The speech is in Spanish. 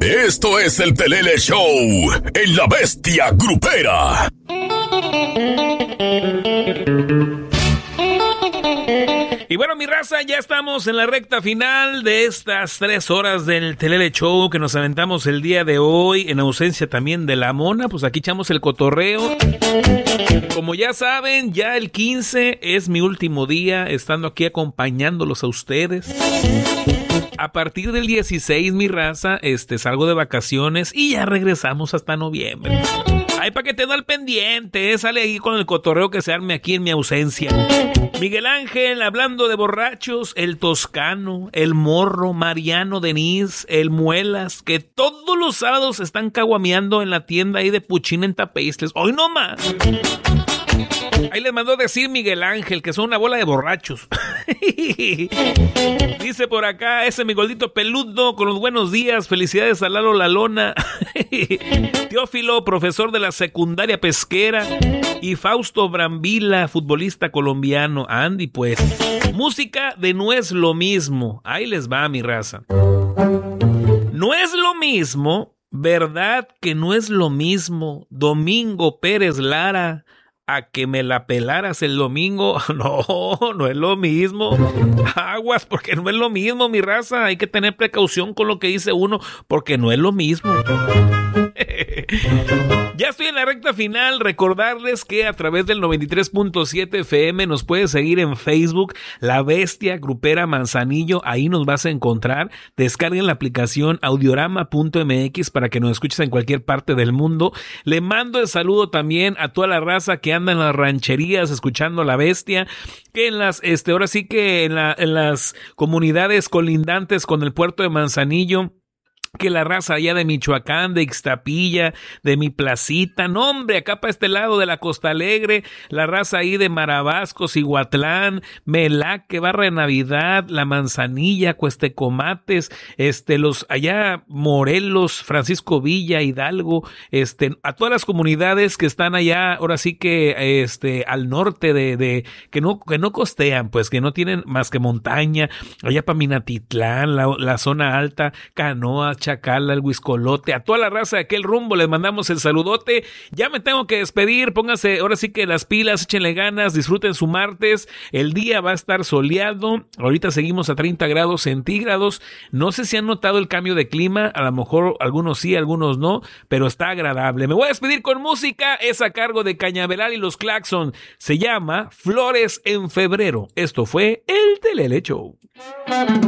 Esto es el Telele Show en La Bestia Grupera. Y bueno, mi raza, ya estamos en la recta final de estas 3 horas del Telele Show que nos aventamos el día de hoy, en ausencia también de la Mona. Pues aquí echamos el cotorreo. Como ya saben, ya el 15 es mi último día estando aquí acompañándolos a ustedes. A partir del 16, mi raza, salgo de vacaciones y ya regresamos hasta noviembre. Ay, para que te da al pendiente, sale ahí con el cotorreo que se arme aquí en mi ausencia. Miguel Ángel, hablando de borrachos, el Toscano, el Morro, Mariano, Denise, el Muelas, que todos los sábados están caguameando en la tienda ahí de Puchín en Tapeistles. ¡Hoy no más! Ahí les mandó decir Miguel Ángel que son una bola de borrachos. Dice por acá ese mi gordito peludo con los buenos días. Felicidades a Lalo La Lona. Teófilo, profesor de la secundaria pesquera. Y Fausto Brambila, futbolista colombiano. Andy, pues. Música de No es lo mismo. Ahí les va, mi raza. No es lo mismo, ¿verdad que no es lo mismo? Domingo Pérez Lara, a que me la pelaras el domingo. No es lo mismo. Aguas, porque no es lo mismo, mi raza. Hay que tener precaución con lo que dice uno, porque no es lo mismo. Ya estoy en la recta final. Recordarles que a través del 93.7 FM nos puedes seguir en Facebook, La Bestia Grupera Manzanillo. Ahí nos vas a encontrar. Descarguen la aplicación audiorama.mx para que nos escuches en cualquier parte del mundo. Le mando el saludo también a toda la raza que anda en las rancherías escuchando La Bestia, que en las, ahora sí que en las comunidades colindantes con el puerto de Manzanillo, que la raza allá de Michoacán, de Ixtapilla, de mi placita, no hombre, acá para este lado de la Costa Alegre, la raza ahí de Marabasco, Cihuatlán, Melaque, Barra de Navidad, La Manzanilla, Cuestecomates, los allá Morelos, Francisco Villa, Hidalgo, a todas las comunidades que están allá, ahora sí que al norte de que no costean, pues que no tienen más que montaña, allá para Minatitlán, la zona alta, Canoas, Chacala, el Huiscolote, a toda la raza de aquel rumbo les mandamos el saludote. Ya me tengo que despedir, pónganse ahora sí que las pilas, échenle ganas, disfruten su martes, el día va a estar soleado, ahorita seguimos a 30 grados centígrados, no sé si han notado el cambio de clima, a lo mejor algunos sí, algunos no, pero está agradable. Me voy a despedir con música, es a cargo de Cañaveral y los Claxon, se llama Flores en Febrero. Esto fue el Telele Show.